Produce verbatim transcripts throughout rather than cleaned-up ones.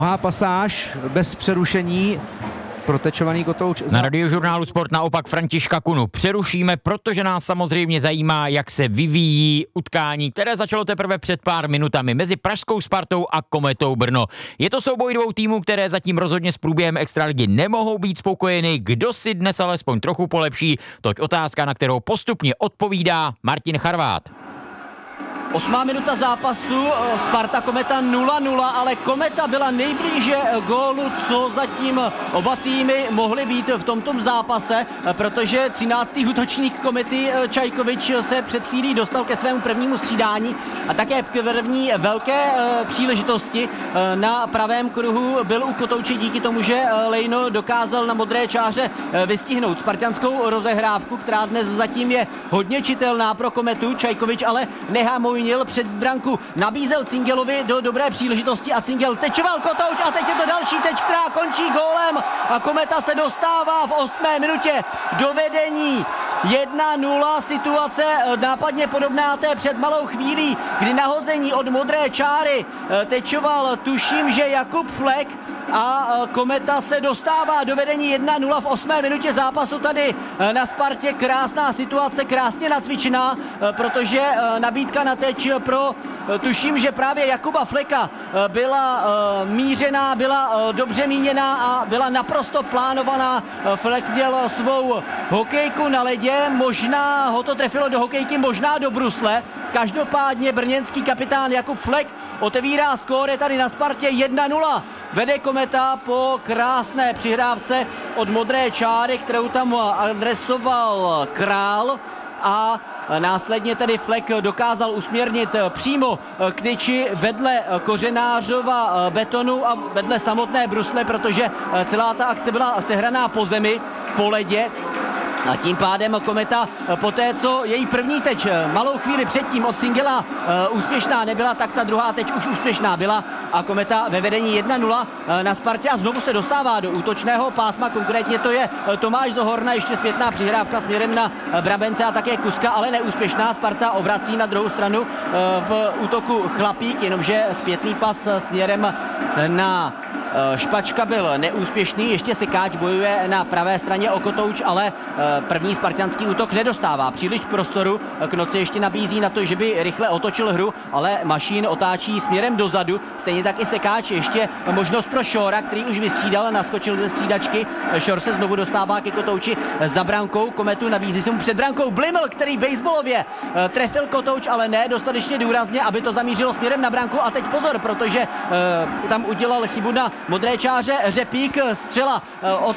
Druhá pasáž bez přerušení. Protečovaný Kotouč. Na Radiožurnálu Sport naopak Františka Kunu přerušíme, protože nás samozřejmě zajímá, jak se vyvíjí utkání, které začalo teprve před pár minutami mezi pražskou Spartou a Kometou Brno. Je to souboj dvou týmů, které zatím rozhodně s průběhem extraligy nemohou být spokojeny. Kdo si dnes alespoň trochu polepší, toť otázka, na kterou postupně odpovídá Martin Charvát. Osmá minuta zápasu, Sparta Kometa nula nula, ale Kometa byla nejblíže gólu, co zatím oba týmy mohly být v tomto zápase, protože třináctý útočník Komety Čajkovič se před chvílí dostal ke svému prvnímu střídání a také k první velké příležitosti na pravém kruhu byl u Kotouče díky tomu, že Lejno dokázal na modré čáře vystihnout spartanskou rozehrávku, která dnes zatím je hodně čitelná pro Kometu. Čajkovič ale nehámojnil před branku, nabízel Cingelovi do dobré příležitosti a Cingel tečoval Kotouč a teď je to další teč, která končí gólem a Kometa se dostává v osmé minutě do vedení jedna nula. Situace nápadně podobná té před malou chvílí, kdy nahození od modré čáry tečoval, tuším, že Jakub Flek, a Kometa se dostává do vedení jedna nula v osmé minutě zápasu tady na Spartě. Krásná situace, krásně nacvičená, protože nabídka na teč pro, tuším, že právě Jakuba Fleka byla mířená, byla dobře míněná a byla naprosto plánovaná. Flek měl svou hokejku na ledě, možná ho to trefilo do hokejky, možná do brusle. Každopádně brněnský kapitán Jakub Flek otevírá skóre, je tady na Spartě jedna nula. Vede Kometa po krásné přihrávce od modré čáry, kterou tam adresoval Král, a následně tedy Flek dokázal usměrnit přímo k tyči vedle Kořenářova betonu a vedle samotné brusle, protože celá ta akce byla sehraná po zemi, po ledě. A tím pádem Kometa poté, co její první teč malou chvíli předtím od Cingela úspěšná nebyla, tak ta druhá teč už úspěšná byla a Kometa ve vedení jedna nula na Spartě a znovu se dostává do útočného pásma. Konkrétně to je Tomáš Zohorna, ještě zpětná přihrávka směrem na Brabence a také Kuska, ale neúspěšná. Sparta obrací na druhou stranu v útoku Chlapík, jenomže zpětný pas směrem na Špačka byl neúspěšný, ještě Sekáč bojuje na pravé straně o Kotouč, ale první spartanský útok nedostává příliš prostoru. Knoci ještě nabízí na to, že by rychle otočil hru, ale Mašín otáčí směrem dozadu. Stejně tak i Sekáč, ještě možnost pro Šora, který už vystřídal, naskočil ze střídačky. Šor se znovu dostává ke Kotouči za brankou. Kometu nabízí se mu před brankou Bliml, který baseballově trefil Kotouč, ale ne dostatečně důrazně, aby to zamířilo směrem na branku. A teď pozor, protože tam udělal chybu na modré čáře Řepík, střela od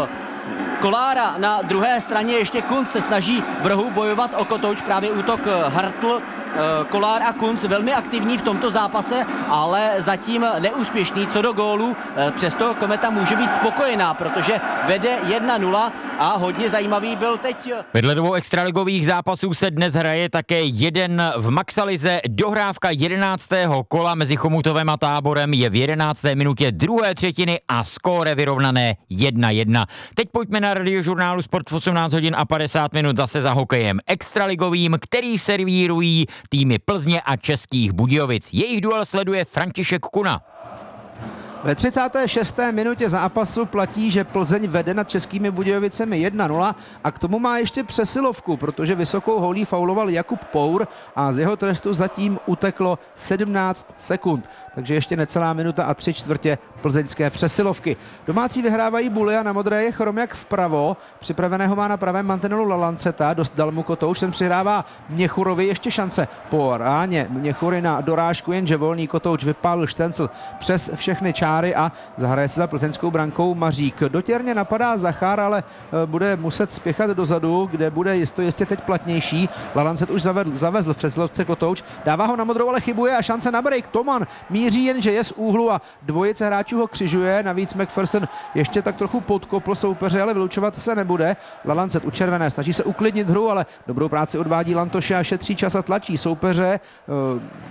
Kolára na druhé straně, ještě Kunc se snaží v rohu bojovat o Kotouč, právě útok Hartl, Kolár a Kunc velmi aktivní v tomto zápase, ale zatím neúspěšný co do gólů. Přesto Kometa může být spokojená, protože vede jedna nula a hodně zajímavý byl teď. Vedle dvou extraligových zápasů se dnes hraje také jeden v Maxalize. Dohrávka jedenáctého kola mezi Chomutovem a Táborem je v jedenácté minutě druhé třetiny a skóre vyrovnané jedna jedna. Teď pojďme na Radiožurnálu Sport v osmnáct hodin a padesát minut zase za hokejem extraligovým, který servírují týmy Plzně a Českých Budějovic. Jejich duel sleduje František Kuna. Ve třicáté šesté minutě zápasu platí, že Plzeň vede nad Českými Budějovicemi jedna nula a k tomu má ještě přesilovku, protože vysokou holí fauloval Jakub Pour a z jeho trestu zatím uteklo sedmnáct sekund. Takže ještě necelá minuta a tři čtvrtě plzeňské přesilovky. Domácí vyhrávají buly a na modré je Chromiak vpravo. Připraveného má na pravém mantinelu Lalanceta, dostal mu Kotouč, ten přihrává Měchurovi, ještě šance po ráně Měchury na dorážku, jenže volný Kotouč vypálil Štencl přes všechny čáry a zahraje se za plzeňskou brankou Mařík. Dotěrně napadá Zachár, ale bude muset spěchat dozadu, kde bude jisto jistě teď platnější. Lalancet už zavedl, zavezl v přesilovce Kotouč, dává ho na modrou, ale chybuje a šance na break. Toman míří, jenže je z úhlu a dvojice hráčů ho křižuje. Navíc McPherson ještě tak trochu podkopl soupeře, ale vylučovat se nebude. Lalancet u červené snaží se uklidnit hru, ale dobrou práci odvádí Lantoše a šetří čas a tlačí soupeře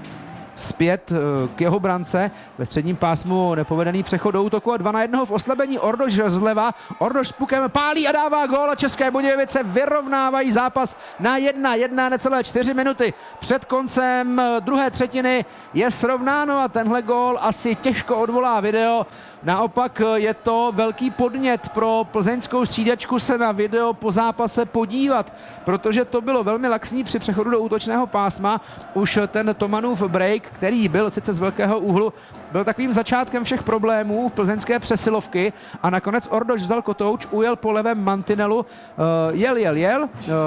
zpět k jeho brance. Ve středním pásmu nepovedený přechod do útoku a dva na jednoho v oslabení. Ordoš zleva. Ordoš s pukem pálí a dává gól a České Budějovice vyrovnávají zápas na jedna jedna, necelé čtyři minuty před koncem druhé třetiny je srovnáno a tenhle gól asi těžko odvolá video. Naopak je to velký podnět pro plzeňskou střídačku se na video po zápase podívat, protože to bylo velmi laxní při přechodu do útočného pásma. Už ten Tomanův break, který byl sice z velkého úhlu, byl takovým začátkem všech problémů plzeňské přesilovky a nakonec Ordoš vzal kotouč, ujel po levém mantinelu, jel, jel, jel.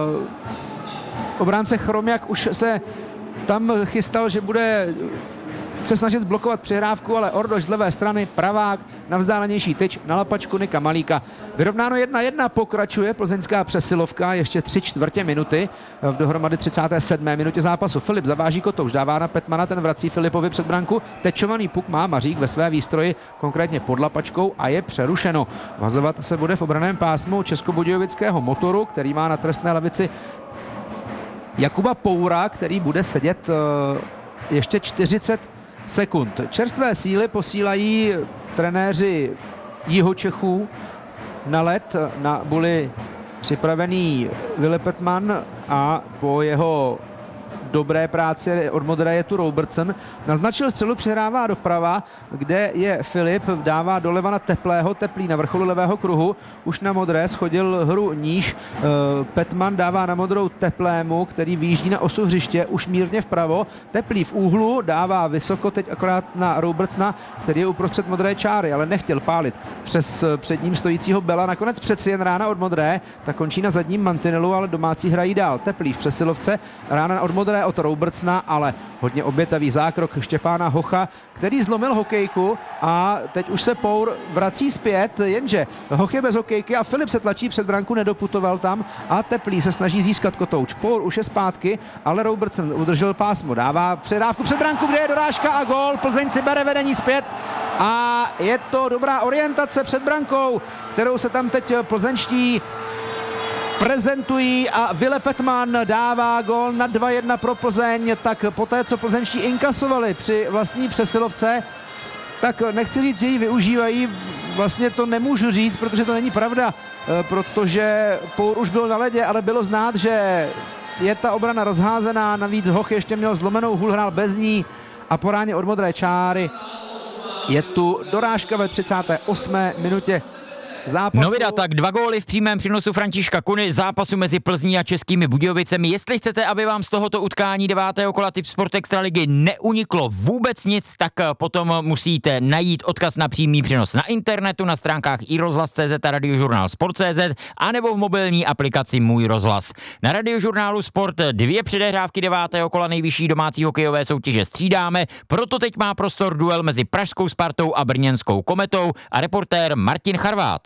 Obránce Chromiak už se tam chystal, že bude se snažit zblokovat přihrávku, ale Ordoš z levé strany, pravák, na vzdálenější tyč na lapačku Nika Malíka. Vyrovnáno jedna jedna, pokračuje plzeňská přesilovka, ještě tři čtvrtě minuty v dohromady třicáté sedmé minutě zápasu. Filip zaváží kotouč, dává na Petmana, ten vrací Filipovi před branku. Tečovaný puk má Mařík ve své výstroji, konkrétně pod lapačkou a je přerušeno. Vazovat se bude v obraném pásmu českobudějovického Motoru, který má na trestné lavici Jakuba Poura, který bude sedět uh, ještě čtyřicet sekund. Čerstvé síly posílají trenéři Jihočechů na led. Na buli připravený Ville Petman a po jeho dobré práci od modré je tu Robertson. Naznačil střelu, přihrává doprava, kde je Filip, dává doleva na Teplého, Teplý na vrcholu levého kruhu, už na modré, schodil hru níž, Petman dává na modrou Teplému, který vyjíždí na osu hřiště, už mírně vpravo, Teplý v úhlu, dává vysoko, teď akorát na Robertsona, který je uprostřed modré čáry, ale nechtěl pálit přes před ním stojícího Bela, nakonec přeci jen rána od modré, ta končí na zadním mantinelu, ale domácí hrají dál. Teplý v přesilovce, rána od modré od Robertsona, ale hodně obětavý zákrok Štěpána Hocha, který zlomil hokejku a teď už se Pour vrací zpět, jenže Hoch je bez hokejky a Filip se tlačí před branku, nedoputoval tam a Teplý se snaží získat kotouč. Pour už je zpátky, ale Robertson udržel pásmo, dává předávku před branku, kde je dorážka a gól. Plzeň si bere vedení zpět a je to dobrá orientace před brankou, kterou se tam teď plzeňští prezentují a Ville Petman dává gól na dva jedna pro Plzeň, tak poté, co plzeňští inkasovali při vlastní přesilovce, tak nechci říct, že ji využívají, vlastně to nemůžu říct, protože to není pravda, protože Pour už byl na ledě, ale bylo znát, že je ta obrana rozházená, navíc Hoch ještě měl zlomenou hůl, hrál bez ní a po ráně od modré čáry je tu dorážka ve třicáté osmé minutě zápasu. Novida, tak dva góly v přímém přenosu Františka Kuny zápasu mezi Plzní a Českými Budějovicemi. Jestli chcete, aby vám z tohoto utkání devátého kola Tipsport Extraligy neuniklo vůbec nic, tak potom musíte najít odkaz na přímý přenos na internetu, na stránkách i rozhlas tečka cé zet a radiožurnál sport tečka cé zet anebo v mobilní aplikaci Můj rozhlas. Na radiožurnálu Sport dvě předehrávky devátého kola nejvyšší domácí hokejové soutěže střídáme, proto teď má prostor duel mezi pražskou Spartou a brněnskou Kometou a reportér Martin Charvát.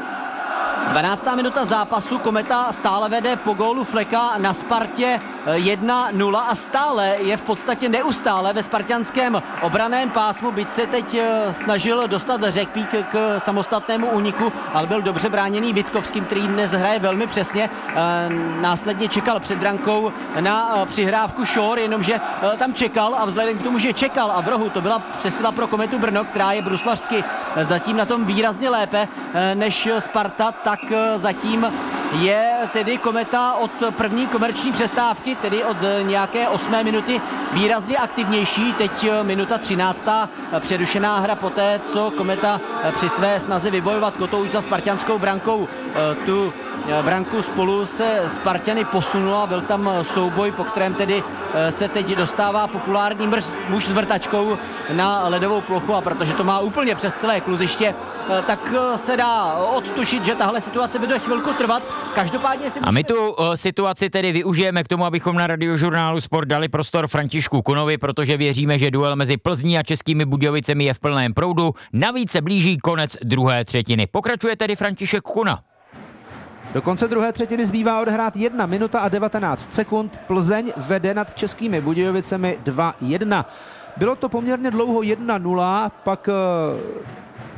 dvanáctá minuta zápasu, Kometa stále vede po gólu Fleka na Spartě jedna nula a stále je v podstatě neustále ve spartanském obraném pásmu, byť se teď snažil dostat Řekpík k samostatnému úniku, ale byl dobře bráněný Vitkovským, který dnes hraje velmi přesně. Následně čekal před brankou na přihrávku Šor, jenomže tam čekal a vzhledem k tomu, že čekal a v rohu to byla přesila pro Kometu Brno, která je bruslařsky zatím na tom výrazně lépe než Sparta, tak zatím je tedy Kometa od první komerční přestávky, tedy od nějaké osmé minuty výrazně aktivnější. Teď minuta třináctá přerušená hra poté, co Kometa při své snaze vybojovat kotouč za spartanskou brankou tu branku spolu se Spartany posunula. Byl tam souboj, po kterém tedy se teď dostává populární mrz, muž s vrtačkou na ledovou plochu a protože to má úplně přes celé kluziště, tak se dá odtušit, že tahle situace bude chvilku trvat. Každopádně si A my tu uh, situaci tedy využijeme k tomu, abychom na radiožurnálu Sport dali prostor Františku Kunovi, protože věříme, že duel mezi Plzní a Českými Budějovicemi je v plném proudu. Navíc se blíží konec druhé třetiny. Pokračuje tedy František Kuna. Do konce druhé třetiny zbývá odehrát jedna minuta a devatenáct sekund. Plzeň vede nad Českými Budějovicemi dva jedna. Bylo to poměrně dlouho jedna nula, pak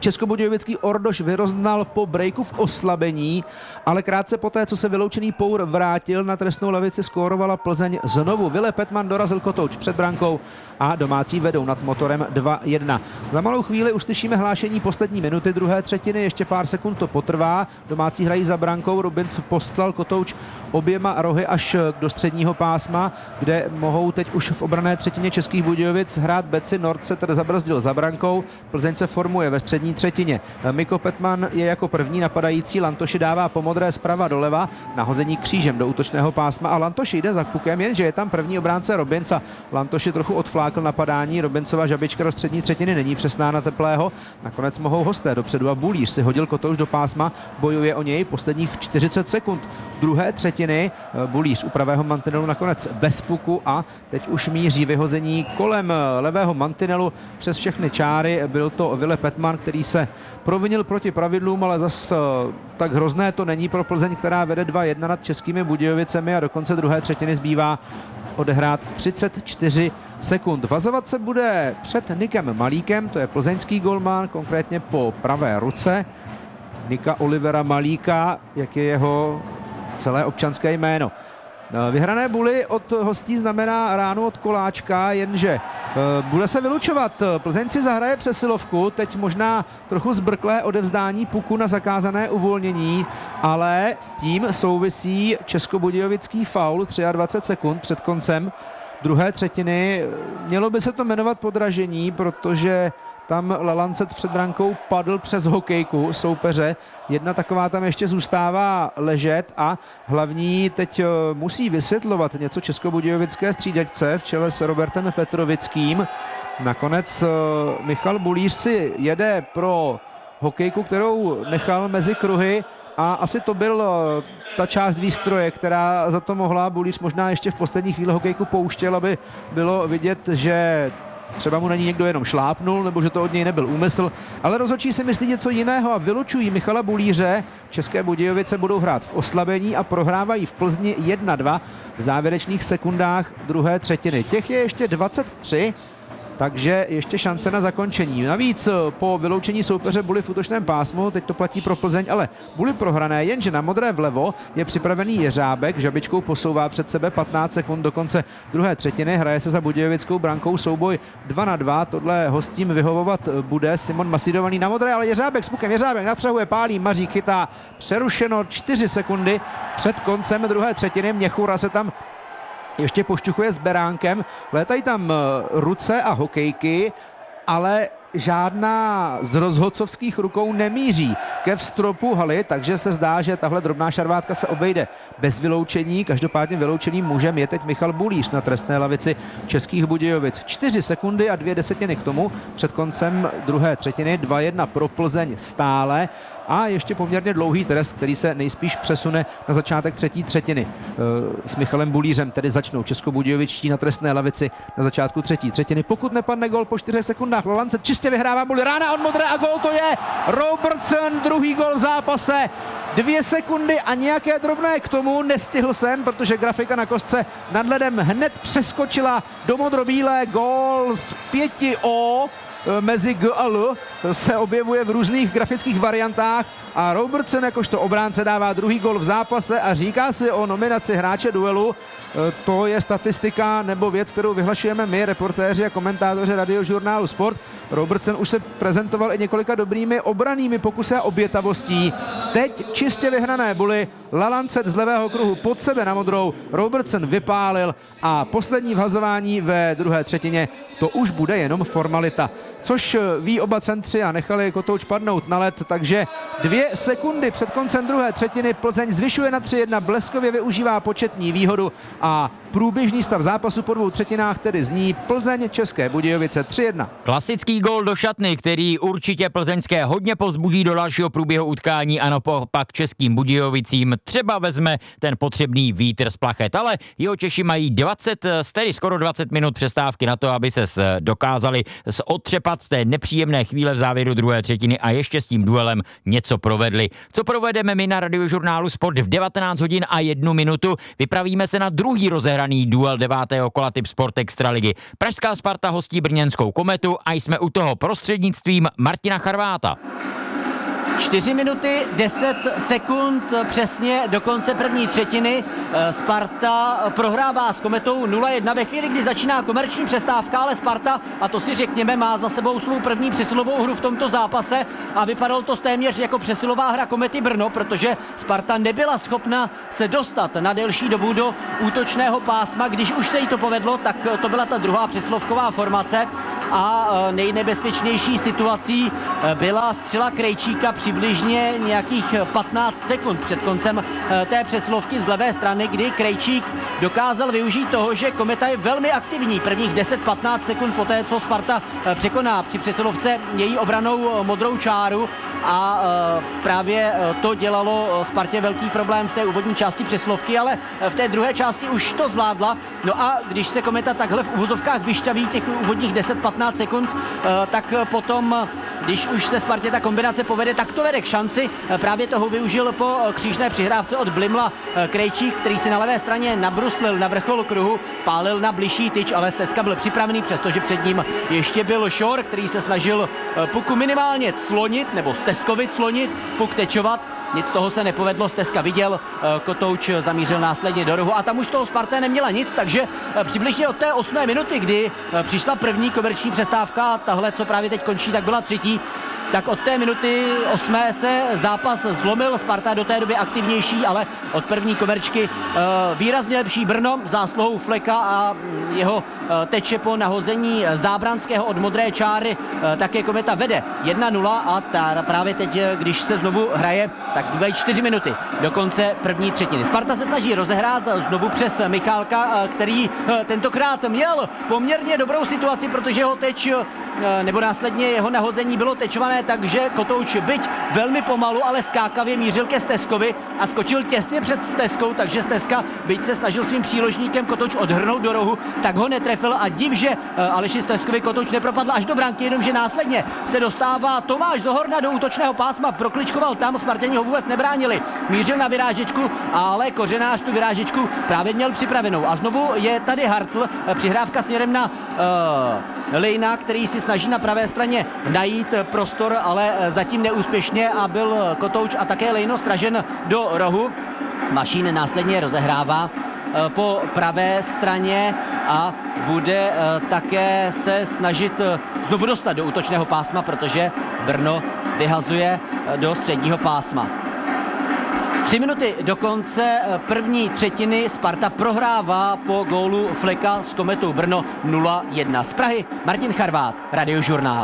Českobudějovický Ordoš vyroznal po breaku v oslabení, ale krátce poté, co se vyloučený Pour vrátil na trestnou lavici, skórovala Plzeň znovu. Vile Petman dorazil kotouč před brankou a domácí vedou nad Motorem dva jedna. Za malou chvíli už slyšíme hlášení poslední minuty druhé třetiny, ještě pár sekund to potrvá. Domácí hrají za brankou, Rubins poslal kotouč oběma rohy až do středního pásma, kde mohou teď už v obranné třetině Českých Budějovic hrát beci. Nordsetter zabrzdil za brankou, Plzeň se formuje ve střední třetině. Miko Petman je jako první napadající, Lantoši dává po modré zprava doleva, nahození křížem do útočného pásma a Lantoši jde za pukem, jenže je tam první obránce Robinsa. Lantoši trochu odflákl napadání, Robinsova žabička do střední třetiny není přesná na Teplého. Nakonec mohou hosté dopředu a Bulíř si hodil kotouč do pásma, bojuje o něj posledních čtyřicet sekund druhé třetiny. Bulíř u pravého mantinelu nakonec bez puku a teď už míří vyhození kolem levého mantinelu přes všechny čáry. Byl to Vile Petman, který se provinil proti pravidlům, ale zas tak hrozné to není pro Plzeň, která vede dva jedna nad Českými Budějovicemi a do konce druhé třetiny zbývá odehrát třicet čtyři sekund. Vazovat se bude před Nikem Malíkem, to je plzeňský golman, konkrétně po pravé ruce Nika Olivera Malíka, jak je jeho celé občanské jméno. Vyhrané buly od hostí znamená ránu od Koláčka, jenže bude se vylučovat. Plzeň si zahraje přesilovku, teď možná trochu zbrklé odevzdání puku na zakázané uvolnění, ale s tím souvisí českobudějovický faul dvacet tři sekund před koncem druhé třetiny. Mělo by se to jmenovat podražení, protože tam Lalancet před brankou padl přes hokejku soupeře. Jedna taková tam ještě zůstává ležet a hlavní teď musí vysvětlovat něco českobudějovické střídačce v čele s Robertem Petrovickým. Nakonec Michal Bulíř si jede pro hokejku, kterou nechal mezi kruhy a asi to byl ta část výstroje, která za to mohla. Bulíř možná ještě v poslední chvíli hokejku pouštěl, aby bylo vidět, že třeba mu na ní někdo jenom šlápnul, nebo že to od něj nebyl úmysl, ale rozhodčí si myslí něco jiného a vylučují Michala Bulíře. České Budějovice budou hrát v oslabení a prohrávají v Plzni jedna dva v závěrečných sekundách druhé třetiny. Těch je ještě dvacet tři, takže ještě šance na zakončení. Navíc po vyloučení soupeře Buly v útočném pásmu, teď to platí pro Plzeň, ale Buly prohrané, jenže na modré vlevo je připravený Jeřábek, žabičkou posouvá před sebe patnáct sekund do konce druhé třetiny, hraje se za budějovickou brankou souboj dva na dva, tohle hostím vyhovovat bude. Simon Masidovaný na modré, ale Jeřábek s pukem, Jeřábek napřahuje, pálí, Mařík chytá, přerušeno čtyři sekundy před koncem druhé třetiny, Měchura se tam ještě pošťuchuje s beránkem, létají tam ruce a hokejky, ale žádná z rozhodcovských rukou nemíří ke vstropu haly, takže se zdá, že tahle drobná šarvátka se obejde bez vyloučení. Každopádně vyloučeným mužem je teď Michal Bulíř na trestné lavici Českých Budějovic. čtyři sekundy a dvě desetiny k tomu před koncem druhé třetiny, dva jedna pro Plzeň stále. A ještě poměrně dlouhý trest, který se nejspíš přesune na začátek třetí třetiny. S Michalem Bulířem tedy začnou českobudějovičtí na trestné lavici na začátku třetí třetiny. Pokud nepadne gol po čtyřech sekundách, Lalancet čistě vyhrává Buly, rána od modré a gol to je! Robertson, druhý gol v zápase. Dvě sekundy a nějaké drobné k tomu, nestihl jsem, protože grafika na kostce nad ledem hned přeskočila do modrobílé. Gol z pěti O mezi G a L se objevuje v různých grafických variantách a Robertson jakožto obránce dává druhý gol v zápase a říká si o nominaci hráče duelu. To je statistika nebo věc, kterou vyhlašujeme my, reportéři a komentátoři Radiožurnálu Sport. Robertson už se prezentoval i několika dobrými obranými pokusy a obětavostí. Teď čistě vyhrané Buly, Lalancet z levého kruhu pod sebe na modrou, Robertson vypálil a poslední vhazování ve druhé třetině, to už bude jenom formalita. Což ví oba centři a nechali kotouč padnout na led, takže dvě sekundy před koncem druhé třetiny Plzeň zvyšuje na tři jedna, bleskově využívá početní výhodu a průběžný stav zápasu po dvou třetinách tedy zní Plzeň České Budějovice tři jedna. Klasický gól do šatny, který určitě plzeňské hodně povzbudí do dalšího průběhu utkání a naopak Českým Budějovicím třeba vezme ten potřebný vítr z plachet, ale jeho Češi mají dvacet, tedy skoro dvacet minut přestávky na to, aby se dokázali otřepat z té nepříjemné chvíle v závěru druhé třetiny a ještě s tím duelem něco provedli. Co provedeme my na Radiožurnálu Sport v devatenáct hodin a jednu minutu? Vypravíme se na druhý rozehraný duel devátého kola Tip Sport Extraligy. Pražská Sparta hostí brněnskou Kometu a jsme u toho prostřednictvím Martina Charváta. čtyři minuty deset sekund přesně do konce první třetiny. Sparta prohrává s Kometou nula jedna ve chvíli, kdy začíná komerční přestávka, ale Sparta, a to si řekněme, má za sebou svou první přesilovou hru v tomto zápase a vypadalo to téměř jako přesilová hra Komety Brno, protože Sparta nebyla schopna se dostat na delší dobu do útočného pásma. Když už se jí to povedlo, tak to byla ta druhá přesilovková formace a nejnebezpečnější situací byla střela Krejčíka přibližně nějakých patnáct sekund před koncem té přesilovky z levé strany, kdy Krejčík dokázal využít toho, že Kometa je velmi aktivní prvních deset patnáct sekund poté, co Sparta překoná při přesilovce její obranou modrou čáru a právě to dělalo Spartě velký problém v té úvodní části přesilovky, ale v té druhé části už to zvládla. No a když se Kometa takhle v uvozovkách vyšťaví těch úvodních deset patnáct sekund, tak potom, když už se Spartě ta kombinace povede, tak to vede k šanci. Právě toho využil po křížné přihrávce od Blimla Krejčík, který si na levé straně nabruslil na vrchol kruhu, pálil na bližší tyč, ale Stezka byl připravený, přestože před ním ještě byl Šor, který se snažil puku minimálně clonit, nebo Stezkovi clonit, puk tečovat. Nic z toho se nepovedlo, Stezka viděl, Kotouč zamířil následně do rohu a tam už toho Sparta neměla nic, takže přibližně od té osmé minuty, kdy přišla první komerční přestávka, tahle, co právě teď končí, tak byla třetí, tak od té minuty osmé se zápas zlomil, Sparta do té doby aktivnější, ale od první komerčky výrazně lepší Brno zásluhou Fleka a jeho teče po nahození Zábranského od modré čáry, také Kometa vede jedna nula a ta právě teď, když se znovu hraje, tak zbývají čtyři minuty do konce první třetiny. Sparta se snaží rozehrát znovu přes Michálka, který tentokrát měl poměrně dobrou situaci, protože jeho teč, nebo následně jeho nahození bylo tečované, takže Kotouč byť velmi pomalu, ale skákavě mířil ke Stezkovi a skočil těsně před Stezkou, takže Stezka, byť se snažil svým příložníkem Kotouč odhrnout do rohu, tak ho netrefil a div, že Aleši Stezkovi Kotouč nepropadl až do branky, jenomže následně se dostává Tomáš Zohorna do útočného pásma, prokličkoval tam, Spartěni ho vůbec nebránili, mířil na vyrážečku, ale Kořenář tu vyrážečku právě měl připravenou. A znovu je tady Hartl, přihrávka směrem na uh, Lejna, který si snaží na pravé straně najít prostor, ale zatím neúspěšně a byl Kotouč a také Lejno stražen do rohu. Mašín následně rozehrává po pravé straně a bude také se snažit znovu dostat do útočného pásma, protože Brno vyhazuje do středního pásma. Tři minuty do konce první třetiny Sparta prohrává po gólu Fleka s Kometou Brno nula jedna. Z Prahy Martin Charvát, Radiožurnál.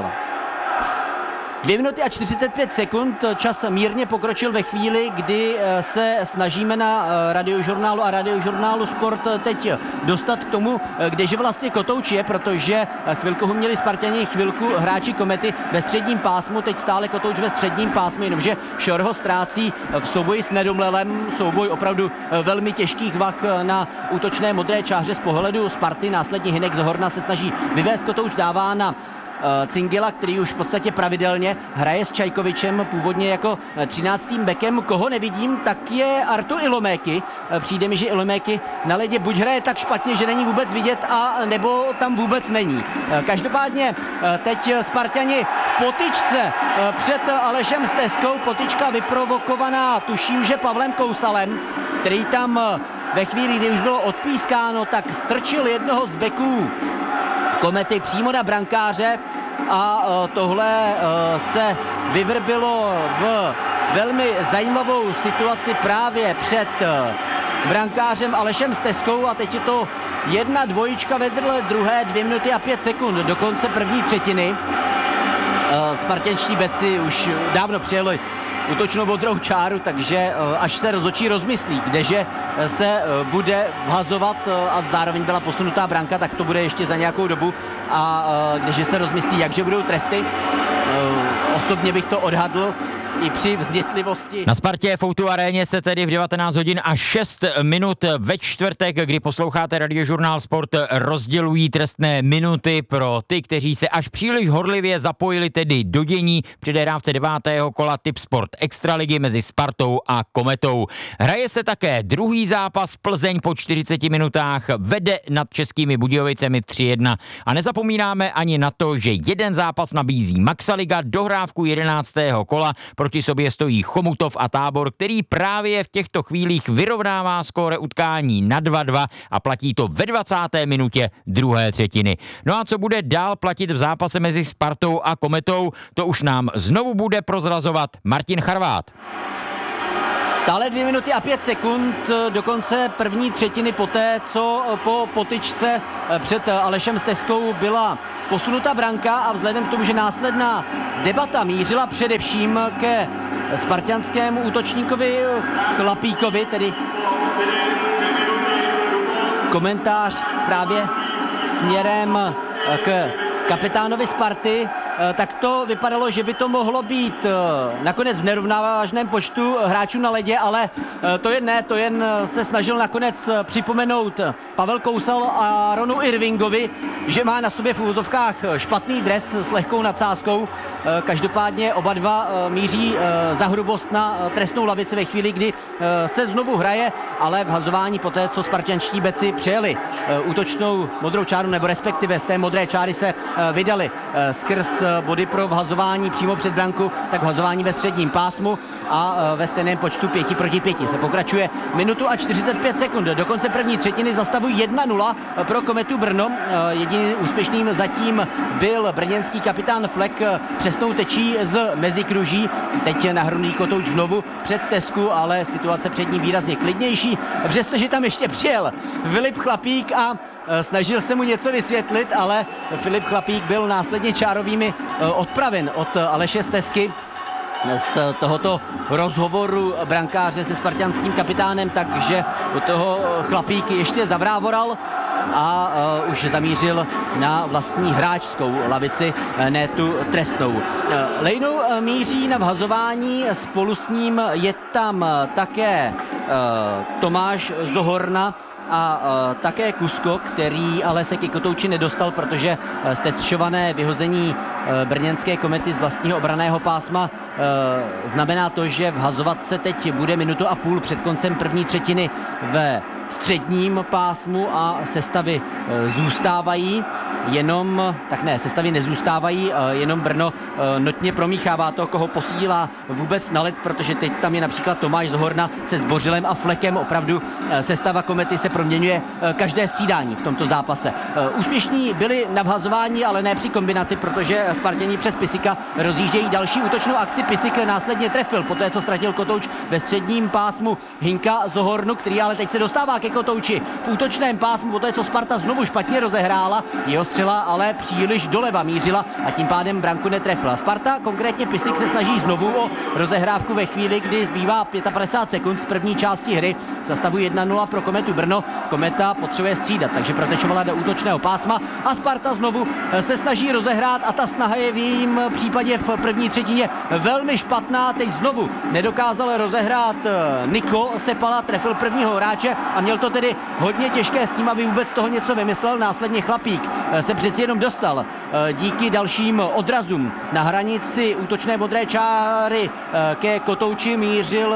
dvě minuty a čtyřicet pět sekund, čas mírně pokročil ve chvíli, kdy se snažíme na Radiožurnálu a Radiožurnálu Sport teď dostat k tomu, kdeže vlastně Kotouč je, protože chvilku ho měli Sparťani, chvilku hráči Komety ve středním pásmu, teď stále Kotouč ve středním pásmu, jenomže Šor ho ztrácí v souboji s Nedomlelem, souboj opravdu velmi těžkých vah na útočné modré čáře z pohledu Sparty, následně Hynek Zohorna se snaží vyvést, Kotouč dává na Cingela, který už v podstatě pravidelně hraje s Čajkovičem, původně jako třináctým bekem. Koho nevidím, tak je Artu Iloméky. Přijde mi, že Iloméky na ledě buď hraje tak špatně, že není vůbec vidět, a nebo tam vůbec není. Každopádně teď Sparťani v potyčce před Alešem Stezkou, potyčka vyprovokovaná, tuším, že Pavlem Kousalem, který tam ve chvíli, kdy už bylo odpískáno, tak strčil jednoho z beků Komety přímo na brankáře a tohle se vyvrbilo v velmi zajímavou situaci právě před brankářem Alešem Stezkou a teď je to jedna dvojička vedle druhé, dvě minuty a pět sekund do konce první třetiny. Spartanští beci už dávno přijeli útočnou modrou čáru, takže až se rozhodčí rozmyslí, kdeže se bude vhazovat a zároveň byla posunutá branka, tak to bude ještě za nějakou dobu a kdeže se rozmyslí, jakže budou tresty. Osobně bych to odhadl i při vzdětlivosti. Na Spartě v ó dva aréně se tedy v devatenáct hodin a šest minut ve čtvrtek, kdy posloucháte Radiožurnál Sport, rozdělují trestné minuty pro ty, kteří se až příliš horlivě zapojili tedy do dění při hrávce devátého kola Tip Sport Extraligy mezi Spartou a Kometou. Hraje se také druhý zápas, Plzeň po čtyřiceti minutách vede nad Českými Budějovicemi tři jedna. A nezapomínáme ani na to, že jeden zápas nabízí Maxaliga, dohrávku jedenáctého kola, proti sobě stojí Chomutov a Tábor, který právě v těchto chvílích vyrovnává skóre utkání na dva dva a platí to ve dvacáté minutě druhé třetiny. No a co bude dál platit v zápase mezi Spartou a Kometou, to už nám znovu bude prozrazovat Martin Charvát. Stále dvě minuty a pět sekund do konce první třetiny poté, co po potyčce před Alešem Steskou byla posunuta branka a vzhledem k tomu, že následná debata mířila především ke spartanskému útočníkovi Chlapíkovi, tedy komentář právě směrem k kapitánovi Sparty, tak to vypadalo, že by to mohlo být nakonec v nerovnovážném počtu hráčů na ledě, ale to jen ne, to jen se snažil nakonec připomenout Pavel Kousal a Ronu Irvingovi, že má na sobě v úvozovkách špatný dres s lehkou nadsázkou. Každopádně oba dva míří za hrubost na trestnou lavici ve chvíli, kdy se znovu hraje, ale v hazování poté, co spartanští beci přejeli útočnou modrou čáru, nebo respektive z té modré čáry se vydali skrz body pro vhazování přímo před branku, tak vhazování ve středním pásmu a ve stejném počtu pěti proti pěti se pokračuje. Minutu a čtyřicet pět sekund do konce první třetiny zastavují jedna nula pro Kometu Brno. Jediným úspěšným zatím byl brněnský kapitán Flek přesnou tečí z mezikruží. Teď nahrnulý Kotouč znovu před Stesku, ale situace před ním výrazně klidnější. Přestože tam ještě přijel Filip Chlapík a snažil se mu něco vysvětlit, ale Filip Chlapík byl následně čárovými odpraven od Aleše Stesky z tohoto rozhovoru brankáře se spartanským kapitánem, takže do toho Chlapík ještě zavrávoral a uh, už zamířil na vlastní hráčskou lavici, ne tu trestnou. Uh, Lejnou uh, míří na vhazování, spolu s ním je tam také uh, Tomáš Zohorna a uh, také Kusko, který ale se ke Kotouči nedostal, protože uh, stečované vyhození uh, brněnské Komety z vlastního obraného pásma uh, znamená to, že vhazovat se teď bude minutu a půl před koncem první třetiny ve středním pásmu a sestavy e, zůstávají, jenom, tak ne, sestavy nezůstávají, e, jenom Brno e, notně promíchává to, koho posílá vůbec na led, protože teď tam je například Tomáš Zohorna se Zbořilem a Flekem, opravdu e, sestava Komety se proměňuje e, každé střídání v tomto zápase. E, úspěšní byli na vhazování, ale ne při kombinaci, protože Spartěni přes Pisika rozjíždějí další útočnou akci. Pisik následně trefil, poté co ztratil Kotouč ve středním pásmu Hinka Zohornu, který ale teď se dostává ke Kotouči v útočném pásmu, poté co Sparta znovu špatně rozehrála, jeho střela ale příliš doleva mířila a tím pádem branku netrefila. Sparta, konkrétně Pisik, se snaží znovu o rozehrávku ve chvíli, kdy zbývá padesát pět sekund z první části hry. Zastavu jedna nula pro Kometu Brno. Kometa potřebuje střídat, takže protečovala do útočného pásma a Sparta znovu se snaží rozehrát a ta snaha je v jejím případě v první třetině velmi špatná. Teď znovu nedokázal rozehrát Niko Sepala, trefil prvního hráče a měl to tedy hodně těžké s tím, aby vůbec toho něco vymyslel. Následně Chlapík se přeci jenom dostal díky dalším odrazům na hranici útočné modré čáry ke Kotouči, mířil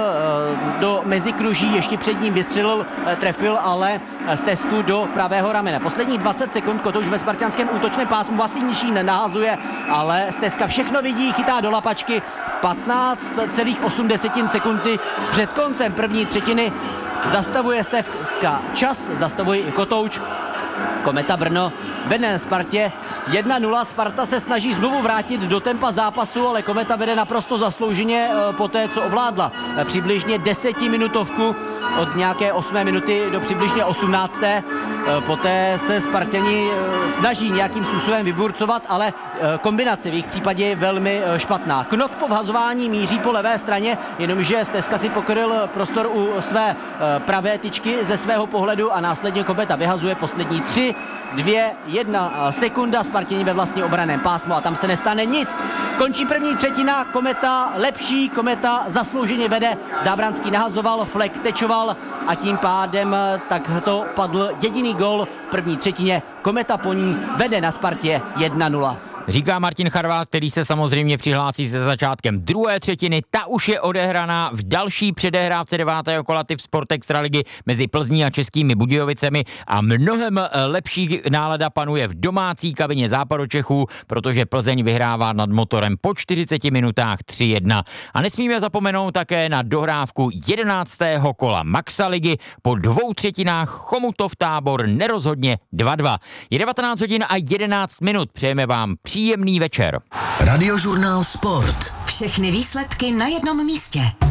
do mezikruží, ještě před ním vystřelil, trefil ale Stesku do pravého ramene. Posledních dvacet sekund Kotouč ve spartanském útočném pásmu Vasíniší nenahazuje, ale Steska všechno vidí, chytá do lapačky. patnáct celá osm sekundy před koncem první třetiny zastavuje Steska čas, zastavuje i Kotouč. Kometa Brno vede Spartě jedna nula. Sparta se snaží znovu vrátit do tempa zápasu, ale Kometa vede naprosto zaslouženě po té, co ovládla přibližně desetiminutovku od nějaké osmé minuty do přibližně osmnácté. Poté se Spartěni snaží nějakým způsobem vyburcovat, ale kombinace v jejich případě je velmi špatná. Knok po vhazování míří po levé straně, jenomže Steska si pokryl prostor u své pravé tyčky ze svého pohledu a následně Kometa vyhazuje poslední tři, dvě, jedna sekunda. Spartěni ve vlastní obraném pásmu a tam se nestane nic. Končí první třetina, Kometa lepší, Kometa zaslouženě vede, Zábranský nahazoval, Flek tečoval a tím pádem tak to padl jediný gol v první třetině. Kometa po ní vede na Spartě jedna nula. Říká Martin Charvát, který se samozřejmě přihlásí se začátkem druhé třetiny. Ta už je odehraná v další předehrávce devátého kola Tip Sport Extraligy mezi Plzní a Českými Budějovicemi a mnohem lepší nálada panuje v domácí kabině Západočechů, protože Plzeň vyhrává nad Motorem po čtyřiceti minutách tři jedna. A nesmíme zapomenout také na dohrávku jedenáctého kola Maxa ligy. Po dvou třetinách Chomutov Tábor nerozhodně dva dva. Je devatenáct hodin a jedenáct minut. Přejeme vám příjemný večer. Radiožurnál Sport. Všechny výsledky na jednom místě.